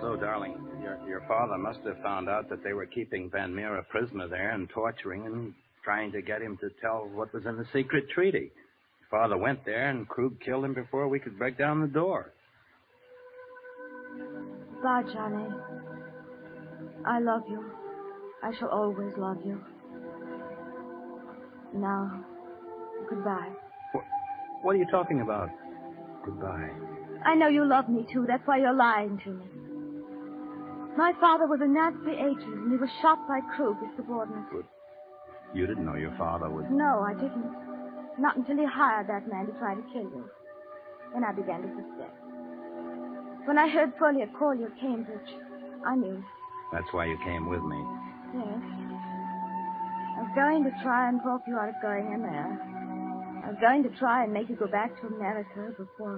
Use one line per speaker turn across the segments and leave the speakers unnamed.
So, darling, your father must have found out that they were keeping Van Meer a prisoner there and torturing him, trying to get him to tell what was in the secret treaty. Father went there, and Krug killed him before we could break down the door.
Bye, Johnny. I love you. I shall always love you. Now, goodbye.
What are you talking about? Goodbye.
I know you love me, too. That's why you're lying to me. My father was a Nazi agent, and he was shot by Krug, his subordinate.
Good. You didn't know your father was...
No, I didn't. Not until he hired that man to try to kill you. Then I began to suspect. When I heard Folliot call you at Cambridge, I knew.
That's why you came with me.
Yes. I was going to try and talk you out of going in there. I was going to try and make you go back to America before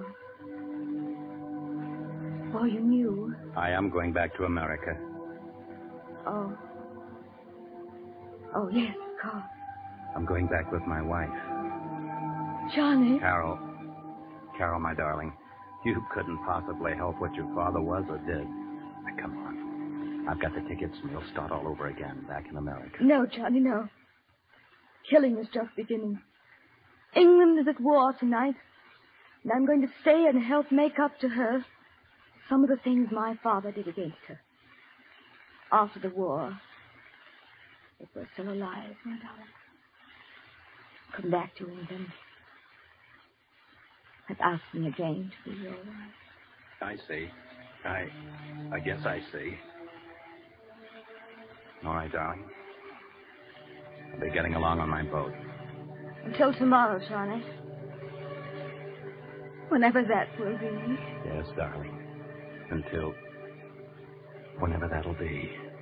you knew.
I am going back to America.
Oh. Oh, yes, of course.
I'm going back with my wife.
Johnny.
Carol, my darling, you couldn't possibly help what your father was or did. Now, come on. I've got the tickets, and we'll start all over again back in America.
No, Johnny, no. Killing is just beginning. England is at war tonight, and I'm going to stay and help make up to her some of the things my father did against her. After the war, if we're still alive, my darling, come back to England and ask me again to be your wife.
I see. I guess I see. All right, darling. I'll be getting along on my boat.
Until tomorrow, Johnny. Whenever that will be.
Yes, darling. Until whenever that'll be.